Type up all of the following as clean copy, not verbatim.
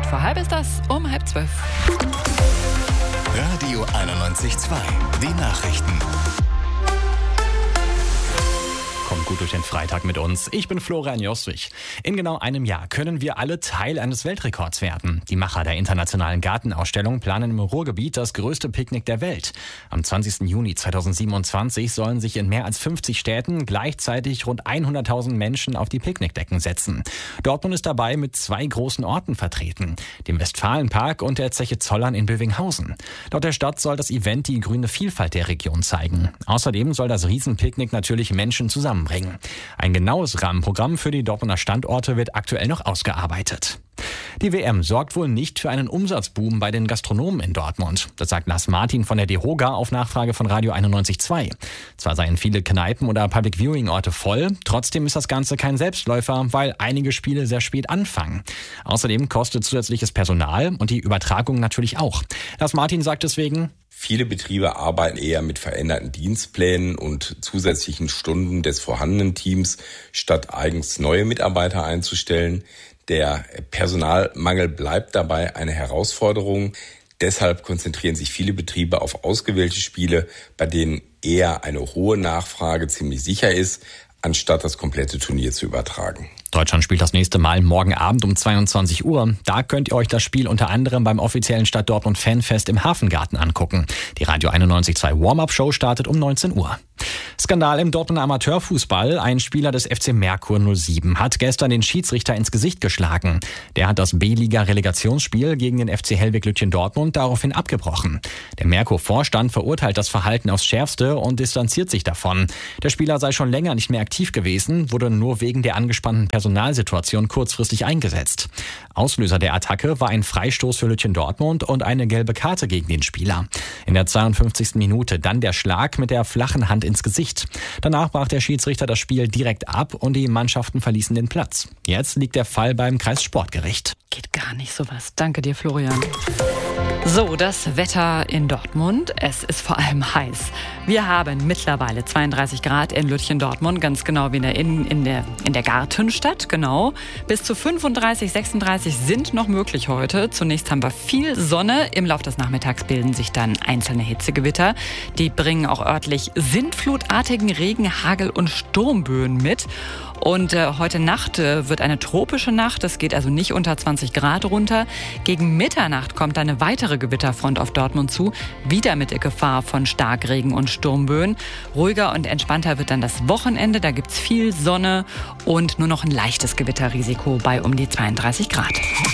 11:45 ist das, um 11:30. Radio 91.2, die Nachrichten. Kommt gut durch den Freitag mit uns. Ich bin Florian Joswig. In genau einem Jahr können wir alle Teil eines Weltrekords werden. Die Macher der internationalen Gartenausstellung planen im Ruhrgebiet das größte Picknick der Welt. Am 20. Juni 2027 sollen sich in mehr als 50 Städten gleichzeitig rund 100.000 Menschen auf die Picknickdecken setzen. Dortmund ist dabei mit 2 großen Orten vertreten, dem Westfalenpark und der Zeche Zollern in Bövinghausen. Laut der Stadt soll das Event die grüne Vielfalt der Region zeigen. Außerdem soll das Riesenpicknick natürlich Menschen zusammenbringen. Ein genaues Rahmenprogramm für die Dortmunder Standorte wird aktuell noch ausgearbeitet. Die WM sorgt wohl nicht für einen Umsatzboom bei den Gastronomen in Dortmund. Das sagt Lars Martin von der DEHOGA auf Nachfrage von Radio 91.2. Zwar seien viele Kneipen oder Public-Viewing-Orte voll, trotzdem ist das Ganze kein Selbstläufer, weil einige Spiele sehr spät anfangen. Außerdem kostet zusätzliches Personal und die Übertragung natürlich auch. Lars Martin sagt deswegen: Viele Betriebe arbeiten eher mit veränderten Dienstplänen und zusätzlichen Stunden des vorhandenen Teams, statt eigens neue Mitarbeiter einzustellen. Der Personalmangel bleibt dabei eine Herausforderung. Deshalb konzentrieren sich viele Betriebe auf ausgewählte Spiele, bei denen eher eine hohe Nachfrage ziemlich sicher ist, anstatt das komplette Turnier zu übertragen. Deutschland spielt das nächste Mal morgen Abend um 22 Uhr. Da könnt ihr euch das Spiel unter anderem beim offiziellen Stadt Dortmund Fanfest im Hafengarten angucken. Die Radio 91.2 Warm-Up-Show startet um 19 Uhr. Skandal im Dortmunder Amateurfußball. Ein Spieler des FC Merkur 07 hat gestern den Schiedsrichter ins Gesicht geschlagen. Der hat das B-Liga-Relegationsspiel gegen den FC Hellwig Lütchen Dortmund daraufhin abgebrochen. Der Merkur-Vorstand verurteilt das Verhalten aufs Schärfste und distanziert sich davon. Der Spieler sei schon länger nicht mehr aktiv gewesen, wurde nur wegen der angespannten Personalsituation kurzfristig eingesetzt. Auslöser der Attacke war ein Freistoß für Lütchen Dortmund und eine gelbe Karte gegen den Spieler. In der 52. Minute dann der Schlag mit der flachen Hand ins Gesicht. Danach brach der Schiedsrichter das Spiel direkt ab und die Mannschaften verließen den Platz. Jetzt liegt der Fall beim Kreissportgericht. Geht gar nicht sowas. Danke dir, Florian. So, das Wetter in Dortmund. Es ist vor allem heiß. Wir haben mittlerweile 32 Grad in Lütchen Dortmund, ganz genau wie in der Gartenstadt, genau. Bis zu 35, 36 sind noch möglich heute. Zunächst haben wir viel Sonne. Im Laufe des Nachmittags bilden sich dann einzelne Hitzegewitter. Die bringen auch örtlich sintflutartigen Regen, Hagel und Sturmböen mit. Und heute Nacht wird eine tropische Nacht. Es geht also nicht unter 20 Grad runter. Gegen Mitternacht kommt eine weitere Gewitterfront auf Dortmund zu. Wieder mit der Gefahr von Starkregen und Sturmböen. Ruhiger und entspannter wird dann das Wochenende. Da gibt's viel Sonne und nur noch ein leichtes Gewitterrisiko bei um die 32 Grad.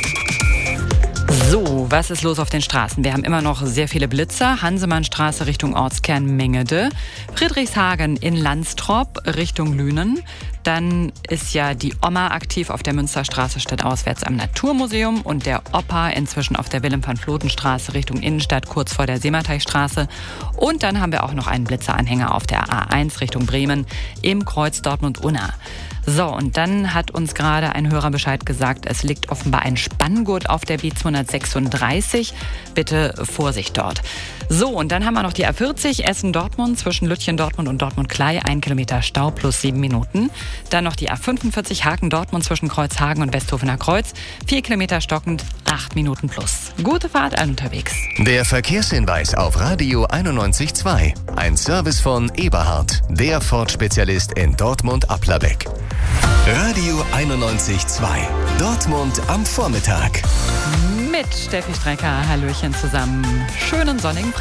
So, was ist los auf den Straßen? Wir haben immer noch sehr viele Blitzer. Hansemannstraße Richtung Ortskern Mengede. Friedrichshagen in Landstrop Richtung Lünen. Dann ist ja die Oma aktiv auf der Münsterstraße stadtauswärts am Naturmuseum und der Opa inzwischen auf der Willem-van-Floten-Straße Richtung Innenstadt kurz vor der Seemateichstraße. Und dann haben wir auch noch einen Blitzeranhänger auf der A1 Richtung Bremen im Kreuz Dortmund-Unna. So, und dann hat uns gerade ein Hörer Bescheid gesagt, es liegt offenbar ein Spanngurt auf der B236. Bitte Vorsicht dort. So, und dann haben wir noch die A40 Essen-Dortmund zwischen Lütchen-Dortmund und Dortmund-Klei. 1 Kilometer Stau plus 7 Minuten. Dann noch die A45 Haken-Dortmund zwischen Kreuzhagen und Westhofener Kreuz. 4 Kilometer stockend, 8 Minuten plus. Gute Fahrt allen unterwegs. Der Verkehrshinweis auf Radio 91.2. Ein Service von Eberhard, der Ford-Spezialist in Dortmund-Applerbeck. Radio 91.2. Dortmund am Vormittag. Mit Steffi Strecker. Hallöchen zusammen. Schönen sonnigen Freitag.